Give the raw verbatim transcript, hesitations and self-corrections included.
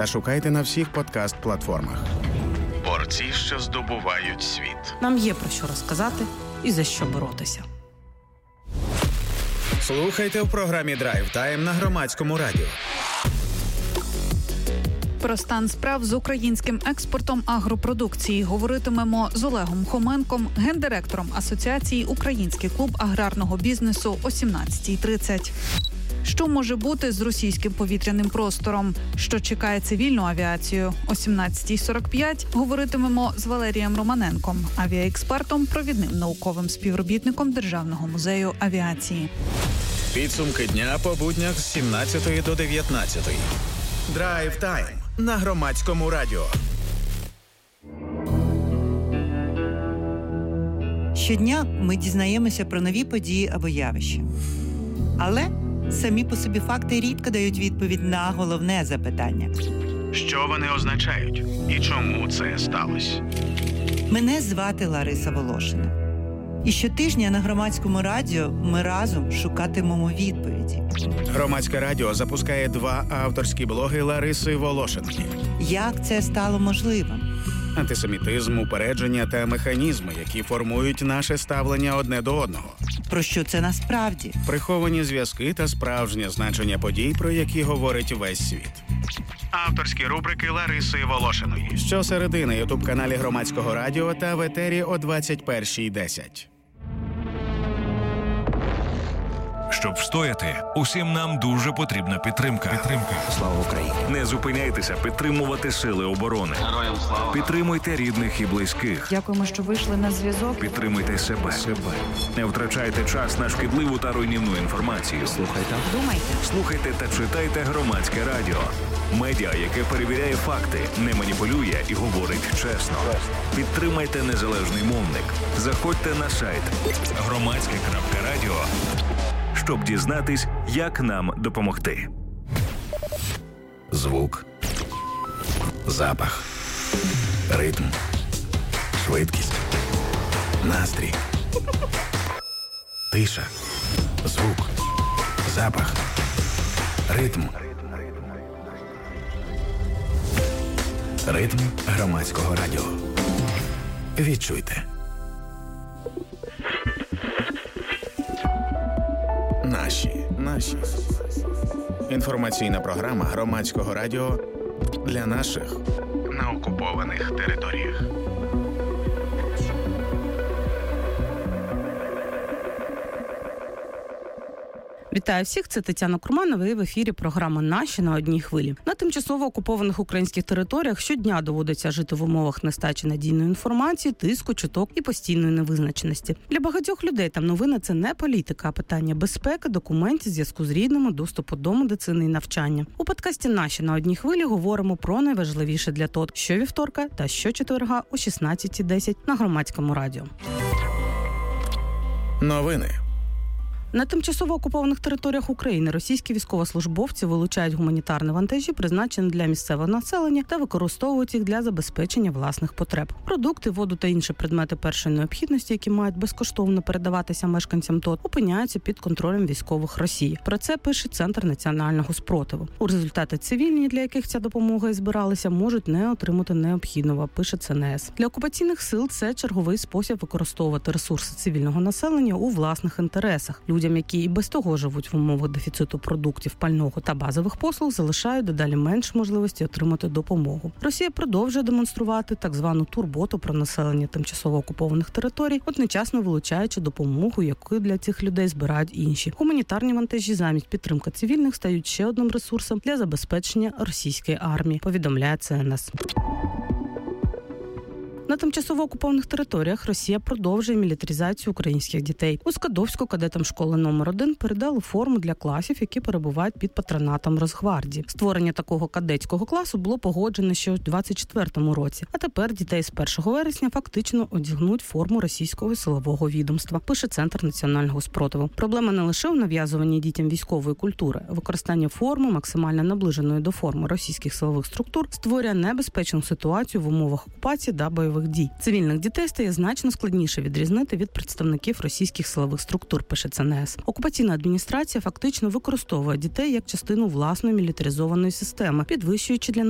та шукайте на всіх подкаст-платформах. Борці, що здобувають світ. Нам є про що розказати і за що боротися. Слухайте в програмі «Драйв Тайм» на Громадському радіо. Про стан справ з українським експортом агропродукції говоритимемо з Олегом Хоменком, гендиректором Асоціації «Український клуб аграрного бізнесу» о сімнадцятій тридцять. Що може бути з російським повітряним простором? Що чекає цивільну авіацію? О сімнадцятій сорок п'ять говоритимемо з Валерієм Романенком, авіаекспертом, провідним науковим співробітником Державного музею авіації. Підсумки дня по буднях з сімнадцятої до дев'ятнадцятої. Драйв Тайм на Громадському радіо. Щодня ми дізнаємося про нові події або явища. Але самі по собі факти рідко дають відповідь на головне запитання. Що вони означають? І чому це сталося? Мене звати Лариса Волошина. І щотижня на Громадському радіо ми разом шукатимемо відповіді. Громадське радіо запускає два авторські блоги Лариси Волошинки. Як це стало можливим? Антисемітизм, упередження та механізми, які формують наше ставлення одне до одного. Про що це насправді? Приховані зв'язки та справжнє значення подій, про які говорить весь світ. Авторські рубрики Лариси Волошиної. Щосереди на ютуб-каналі Громадського радіо та в етері о двадцять першій десять. Щоб встояти, усім нам дуже потрібна підтримка. Підтримка. Слава Україні! Не зупиняйтеся підтримувати сили оборони. Героям слава! Підтримуйте рідних і близьких. Дякуємо, що вийшли на зв'язок. Підтримуйте себе. себе. Не втрачайте час на шкідливу та руйнівну інформацію. Слухайте. Думайте. Слухайте та читайте Громадське радіо. Медіа, яке перевіряє факти, не маніпулює і говорить чесно. Підтримайте незалежний мовник. Заходьте на сайт громадське крапка радіо, щоб дізнатись, як нам допомогти. Звук, запах, ритм, швидкість, настрій, тиша, звук, запах, ритм. Ритм Громадського радіо. Відчуйте. Наші, наші. Інформаційна програма Громадського радіо для наших на окупованих територіях. Вітаю всіх, це Тетяна Курманова і в ефірі програма «Наші» на одній хвилі. На тимчасово окупованих українських територіях щодня доводиться жити в умовах нестачі надійної інформації, тиску, чуток і постійної невизначеності. Для багатьох людей там новина – це не політика, а питання безпеки, документів, зв'язку з рідними, доступу до медицини і навчання. У подкасті «Наші» на одній хвилі говоримо про найважливіше для ТОТ щовівторка та щочетверга о шістнадцятій десять на Громадському радіо. Новини. На тимчасово окупованих територіях України російські військовослужбовці вилучають гуманітарні вантажі, призначені для місцевого населення, та використовують їх для забезпечення власних потреб. Продукти, воду та інші предмети першої необхідності, які мають безкоштовно передаватися мешканцям ТОТ, опиняються під контролем військових Росії. Про це пише Центр національного спротиву. У результаті цивільні, для яких ця допомога і збиралася, можуть не отримати необхідного, пише Це Ен Ес. Для окупаційних сил це черговий спосіб використовувати ресурси цивільного населення у власних інтересах. Людям, які і без того живуть в умовах дефіциту продуктів, пального та базових послуг, залишають дедалі менш можливості отримати допомогу. Росія продовжує демонструвати так звану турботу про населення тимчасово окупованих територій, одночасно вилучаючи допомогу, яку для цих людей збирають інші. Гуманітарні вантажі замість підтримки цивільних стають ще одним ресурсом для забезпечення російської армії, повідомляє Це Ен Ес. На тимчасово окупованих територіях Росія продовжує мілітаризацію українських дітей. У Скадовську кадетам школи номер один передали форму для класів, які перебувають під патронатом Росгвардії. Створення такого кадетського класу було погоджено ще у двадцять четвертому році, а тепер дітей з першого вересня фактично одягнуть форму російського силового відомства, пише Центр національного спротиву. Проблема не лише у нав'язуванні дітям військової культури. Використання форми, максимально наближеної до форми російських силових структур, створює небезпечну ситуацію в умовах окупації та бойових дій. Цивільних дітей стає значно складніше відрізнити від представників російських силових структур, пише Це Ен Ес. Окупаційна адміністрація фактично використовує дітей як частину власної мілітаризованої системи, підвищуючи для